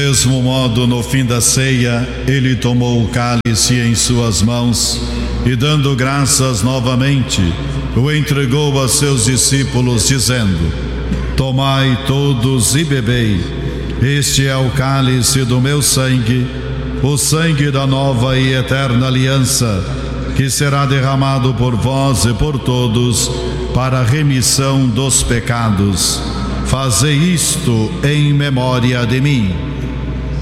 mesmo modo, no fim da ceia, ele tomou o cálice em suas mãos e, dando graças novamente, o entregou a seus discípulos, dizendo: Tomai todos e bebei. Este é o cálice do meu sangue, o sangue da nova e eterna aliança, que será derramado por vós e por todos para a remissão dos pecados. Fazei isto em memória de mim.